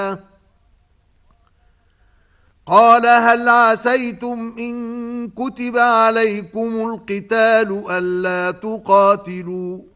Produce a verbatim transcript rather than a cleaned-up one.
قال هل عسيتم إن كتب عليكم القتال ألا تقاتلوا